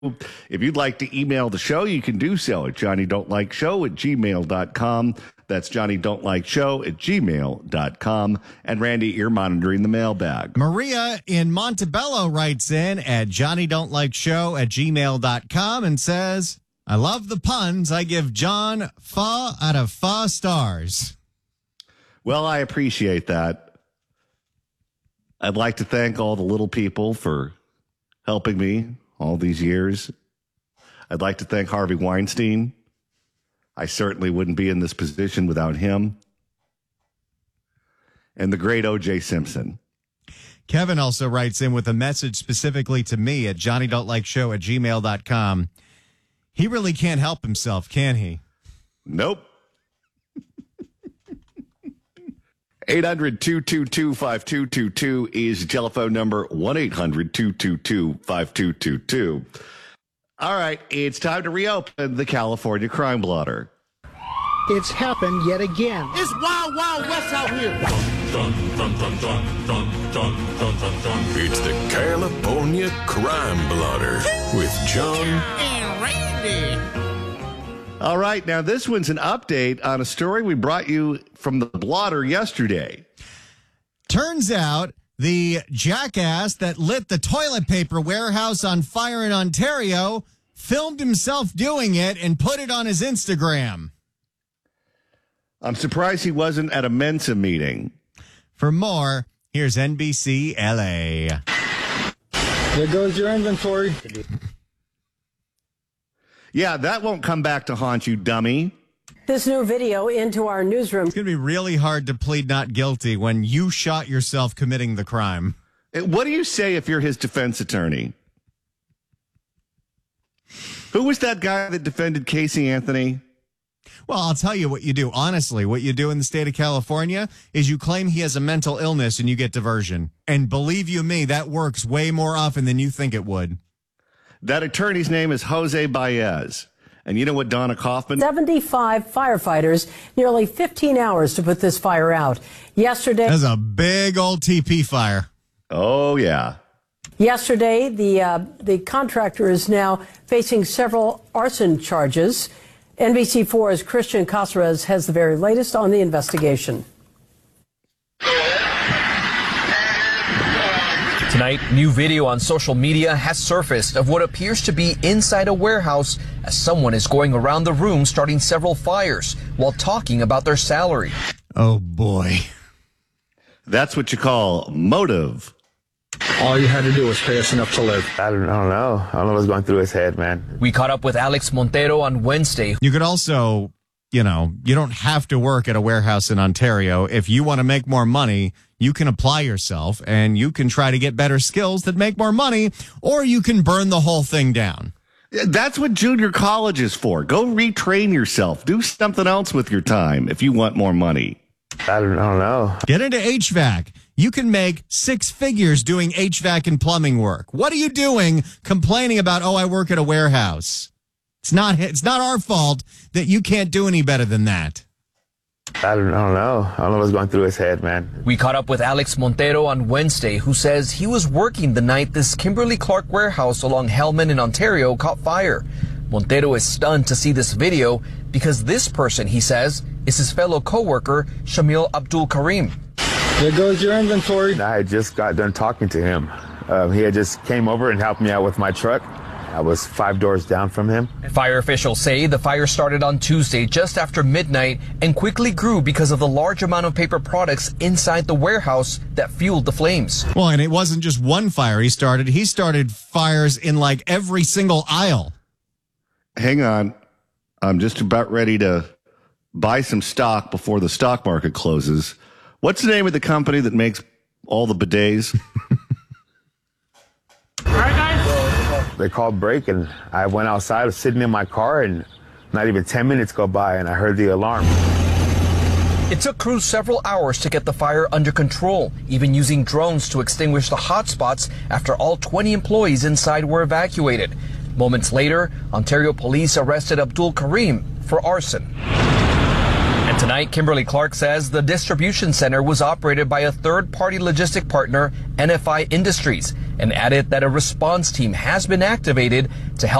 If you'd like to email the show, you can do so at johnnydon'tlikeshow@gmail.com. That's johnnydon'tlikeshow@gmail.com. And Randy, you're monitoring the mailbag. Maria in Montebello writes in at johnnydon'tlikeshow@gmail.com and says, I love the puns. I give John 4 out of 4 stars. Well, I appreciate that. I'd like to thank all the little people for helping me all these years. I'd like to thank Harvey Weinstein. I certainly wouldn't be in this position without him. And the great O.J. Simpson. Kevin also writes in with a message specifically to me at johnnydon'tlikeshow@gmail.com. He really can't help himself, can he? Nope. 800-222-5222 is the telephone number. 1-800-222-5222. All right, it's time to reopen the California Crime Blotter. It's happened yet again. It's Wild Wild West out here. It's the California Crime Blotter with John And Randy. All right, now this one's an update on a story we brought you from the blotter yesterday. Turns out the jackass that lit the toilet paper warehouse on fire in Ontario filmed himself doing it and put it on his Instagram. I'm surprised he wasn't at a Mensa meeting. For more, here's NBC LA. There goes your inventory. Yeah, that won't come back to haunt you, dummy. This new video into our newsroom. It's going to be really hard to plead not guilty when you shot yourself committing the crime. What do you say if you're his defense attorney? Who was that guy that defended Casey Anthony? Well, I'll tell you what you do. Honestly, what you do in the state of California is you claim he has a mental illness and you get diversion. And believe you me, that works way more often than you think it would. That attorney's name is Jose Baez. And you know what Donna Kaufman? 75 firefighters, nearly 15 hours to put this fire out. Yesterday. That's a big old TP fire. Oh, yeah. Yesterday, the contractor is now facing several arson charges. NBC4's Christian Caceres has the very latest on the investigation. Tonight, new video on social media has surfaced of what appears to be inside a warehouse as someone is going around the room starting several fires while talking about their salary. Oh, boy. That's what you call motive. All you had to do was pay us enough to live. I don't know. I don't know what's going through his head, man. We caught up with Alex Montero on Wednesday. You could also, you don't have to work at a warehouse in Ontario. If you want to make more money, you can apply yourself and you can try to get better skills that make more money, or you can burn the whole thing down. That's what junior college is for. Go retrain yourself. Do something else with your time if you want more money. I don't know. Get into HVAC. You can make 6 figures doing HVAC and plumbing work. What are you doing complaining about, I work at a warehouse? It's not our fault that you can't do any better than that. I don't know. I don't know what's going through his head, man. We caught up with Alex Montero on Wednesday, who says he was working the night this Kimberly-Clark warehouse along Hellman in Ontario caught fire. Montero is stunned to see this video because this person, he says, is his fellow co-worker, Shamil Abdul Karim. There goes your inventory. I had just got done talking to him. He had just came over and helped me out with my truck. I was 5 doors down from him. Fire officials say the fire started on Tuesday just after midnight and quickly grew because of the large amount of paper products inside the warehouse that fueled the flames. Well, and it wasn't just one fire he started. He started fires in like every single aisle. Hang on. I'm just about ready to buy some stock before the stock market closes. What's the name of the company that makes all the bidets? They called break, and I went outside, I was sitting in my car, and not even 10 minutes go by, and I heard the alarm. It took crews several hours to get the fire under control, even using drones to extinguish the hot spots after all 20 employees inside were evacuated. Moments later, Ontario police arrested Abdul Karim for arson. And tonight, Kimberly-Clark says the distribution center was operated by a third-party logistic partner, NFI Industries, and added that a response team has been activated to help